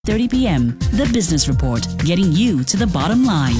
30 p.m. The Business Report, getting you to the bottom line.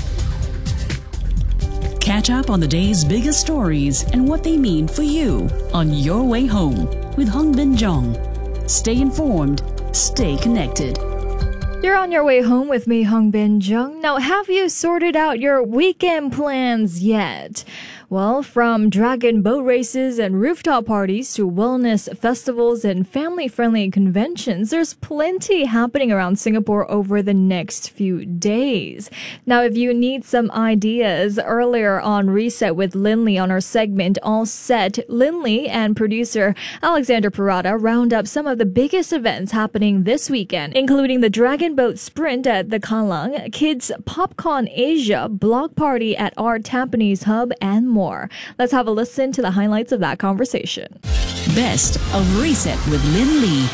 Catch up on the day's biggest stories and what they mean for you on Your Way Home with Hong Bin Jong. Stay informed, stay connected. You're on your way home with me, Hong Bin Jung. Now, have you sorted out your weekend plans yet? Well, from dragon boat races and rooftop parties to wellness festivals and family-friendly conventions, there's plenty happening around Singapore over the next few days. Now, if you need some ideas, earlier on Reset with Linley on our segment All Set, Linley and producer Alexander Parada round up some of the biggest events happening this weekend, including the Dragon Boat Sprint at the Kallang, Kids PopCon Asia, Block Party at our Tampines Hub, and more. Let's have a listen to the highlights of that conversation. Best of Reset with Lin Lee.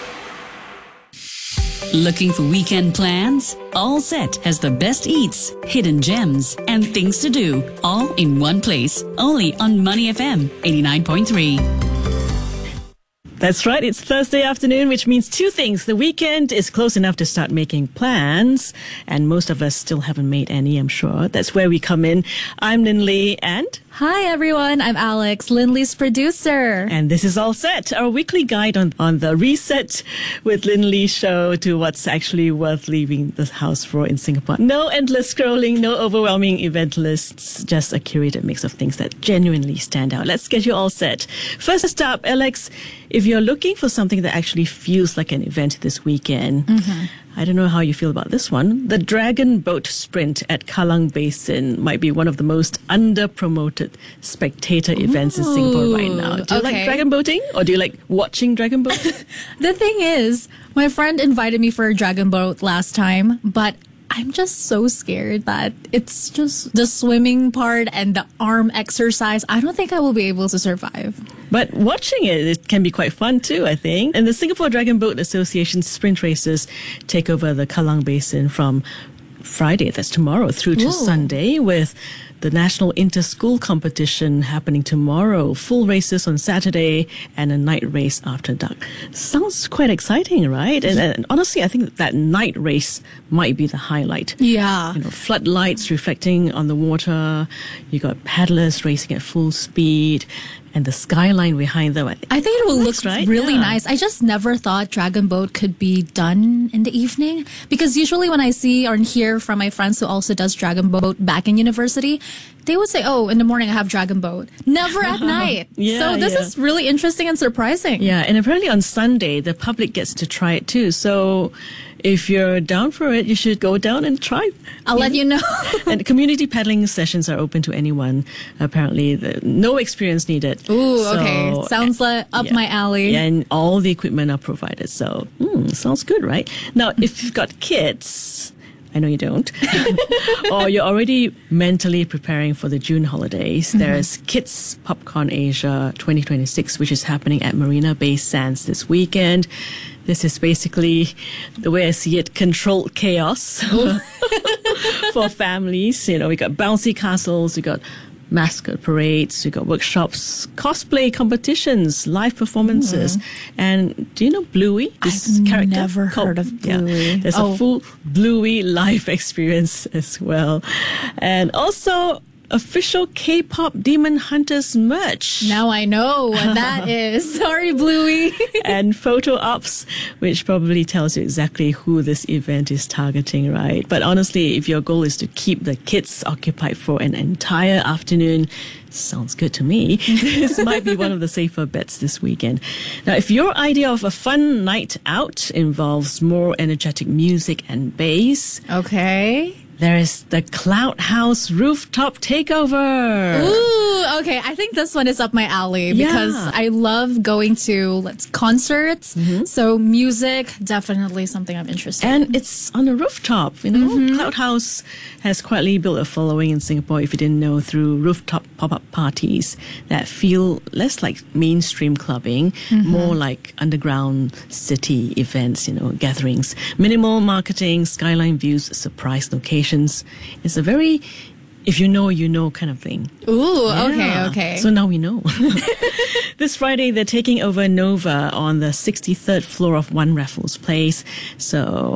Looking for weekend plans? All Set has the best eats, hidden gems, and things to do, all in one place. Only on Money FM 89.3. That's right. It's Thursday afternoon, which means two things. The weekend is close enough to start making plans, and most of us still haven't made any, I'm sure. That's where we come in. I'm Lin Lee, and... Hi, everyone. I'm Alex, Linley's producer. And this is All Set, our weekly guide on the Reset with Lin Lee show to what's actually worth leaving the house for in Singapore. No endless scrolling, no overwhelming event lists, just a curated mix of things that genuinely stand out. Let's get you all set. First up, Alex, if you're looking for something that actually feels like an event this weekend, I don't know how you feel about this one. The Dragon Boat Sprint at Kallang Basin might be one of the most under-promoted spectator events in Singapore right now. Do you like dragon boating, or do you like watching dragon boating? The thing is, my friend invited me for a dragon boat last time, but I'm just so scared that it's just the swimming part and the arm exercise. I don't think I will be able to survive. But watching it can be quite fun too, I think. And the Singapore Dragon Boat Association sprint races take over the Kallang Basin from Friday, that's tomorrow, through to Sunday, with the National Inter-School Competition happening tomorrow, full races on Saturday, and a night race after dark. Sounds quite exciting, right? And honestly, I think that night race might be the highlight. Yeah. You know, floodlights reflecting on the water. You got paddlers racing at full speed, and the skyline behind them. I think it will look really nice. I just never thought Dragon Boat could be done in the evening, because usually when I see or hear from my friends who also does Dragon Boat back in university, they would say, oh, in the morning I have Dragon Boat. Never at night. So this is really interesting and surprising. Yeah, and apparently on Sunday, the public gets to try it too. So if you're down for it, you should go down and try. I'll let you know. And community paddling sessions are open to anyone. Apparently, no experience needed. Ooh, okay. Sounds like up my alley. Yeah, and all the equipment are provided. So, sounds good, right? Now, if you've got kids... I know you don't. Or you're already mentally preparing for the June holidays. There's Kids PopCon Asia 2026, which is happening at Marina Bay Sands this weekend. This is basically, the way I see it, controlled chaos for families. You know, we got bouncy castles, we got mascot parades, we got workshops, cosplay competitions, live performances. And do you know Bluey? This I've never heard of Bluey. Yeah, there's a full Bluey live experience as well. And also official K-pop Demon Hunters merch. Now I know what that is. Sorry, Bluey. And photo ops, which probably tells you exactly who this event is targeting, right? But honestly, if your goal is to keep the kids occupied for an entire afternoon, sounds good to me. This might be one of the safer bets this weekend. Now, if your idea of a fun night out involves more energetic music and bass, there is the Cloud House Rooftop Takeover. Ooh, okay. I think this one is up my alley because I love going to concerts. So music, definitely something I'm interested in. And it's on a rooftop. You know, Cloud House has quietly built a following in Singapore, if you didn't know, through rooftop pop-up parties that feel less like mainstream clubbing, more like underground city events, gatherings. Minimal marketing, skyline views, surprise locations. It's a very if you know, you know kind of thing. Ooh, okay. So now we know. This Friday, they're taking over Nova on the 63rd floor of One Raffles Place. So